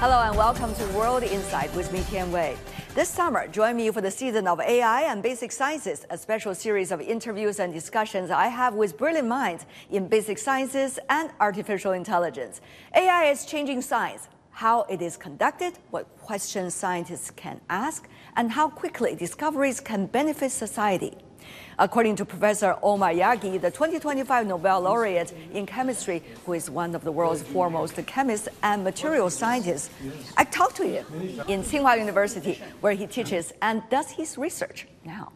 Hello and welcome to World Insight with me, Tian Wei. This summer, join me for the season of AI and Basic Sciences, a special series of interviews and discussions I have with brilliant minds in basic sciences and artificial intelligence. AI is changing science, how it is conducted, what questions scientists can ask, and how quickly discoveries can benefit society. According to Professor Omar Yaghi, the 2025 Nobel laureate in chemistry, who is one of the world's foremost chemists and material scientists, I talked to him in Tsinghua University, where he teaches and does his research now.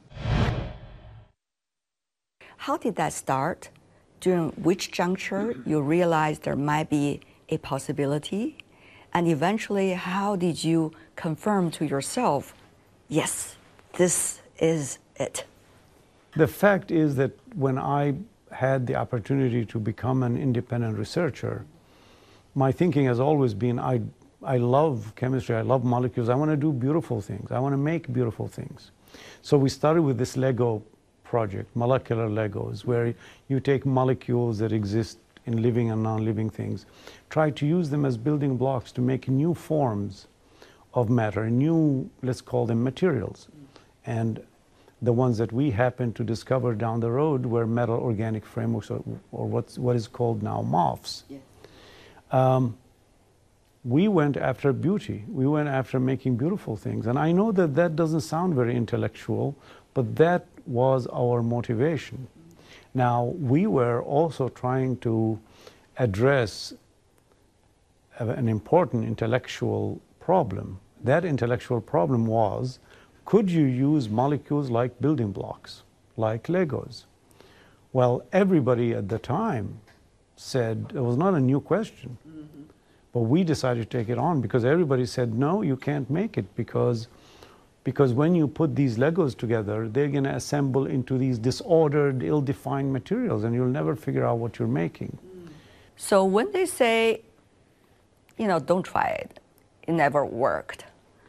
How did that start? During which juncture you realized there might be a possibility? And eventually, how did you confirm to yourself, yes, this is it? The fact is that when I had the opportunity to become an independent researcher, my thinking has always been, I love chemistry, I love molecules, I want to do beautiful things, I want to make beautiful things. So we started with this Lego project, molecular Legos, where you take molecules that exist in living and non-living things, try to use them as building blocks to make new forms of matter, new, let's call them materials. And the ones that we happened to discover down the road were metal organic frameworks, or what is called now MOFs. Yes. We went after beauty. We went after making beautiful things. And I know that that doesn't sound very intellectual, but that was our motivation. Now, we were also trying to address an important intellectual problem. That intellectual problem was, could you use molecules like building blocks, like Legos? Well, everybody at the time said it was not a new question. Mm-hmm. But we decided to take it on because everybody said, no, you can't make it because when you put these Legos together, they're going to assemble into these disordered, ill-defined materials, and you'll never figure out what you're making. So when they say, don't try it, it never worked,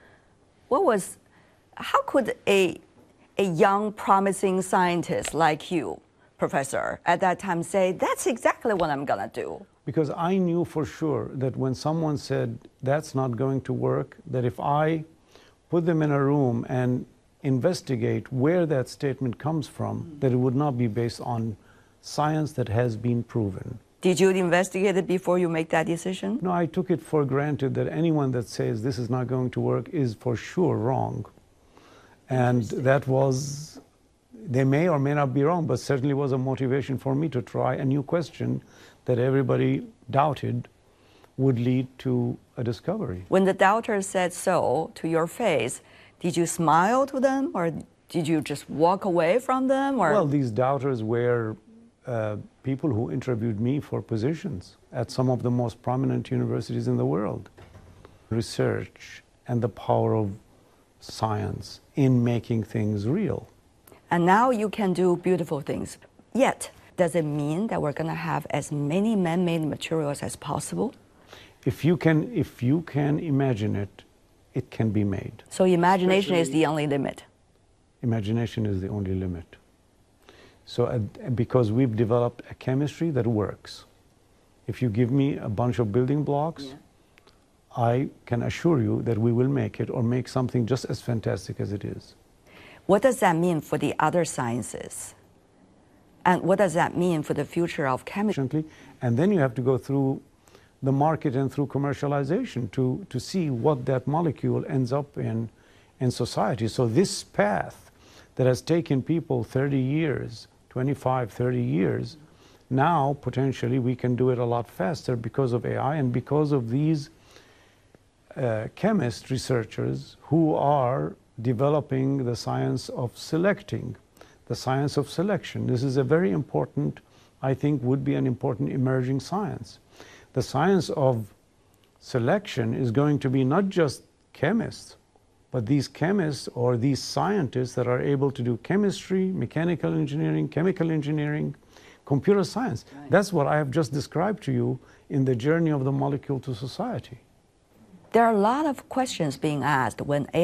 how could a young, promising scientist like you, Professor, at that time say, that's exactly what I'm going to do? Because I knew for sure that when someone said, that's not going to work, that if I put them in a room and investigate where that statement comes from, that it would not be based on science that has been proven. Did you investigate it before you make that decision? No, I took it for granted that anyone that says this is not going to work is for sure wrong. And that was, they may or may not be wrong, but certainly was a motivation for me to try a new question that everybody doubted would lead to a discovery. When the doubters said so to your face, did you smile to them or did you just walk away from them? Or? Well, these doubters were people who interviewed me for positions at some of the most prominent universities in the world. Research and the power of science in making things real. And now you can do beautiful things. Yet, does it mean that we're going to have as many man-made materials as possible? If you can imagine it, it can be made. So imagination is the only limit? Imagination is the only limit. So because we've developed a chemistry that works. If you give me a bunch of building blocks, yeah, I can assure you that we will make it or make something just as fantastic as it is. What does that mean for the other sciences? And what does that mean for the future of chemistry? And then you have to go through the market and through commercialization to see what that molecule ends up in society. So this path that has taken people 30 years, 25, 30 years, now potentially we can do it a lot faster because of AI and because of these chemist researchers who are developing the science of selecting, the science of selection. This is a very important, I think, would be an important emerging science. The science of selection is going to be not just chemists, but these chemists or these scientists that are able to do chemistry, mechanical engineering, chemical engineering, computer science. Right. That's what I have just described to you in the journey of the molecule to society. There are a lot of questions being asked when AI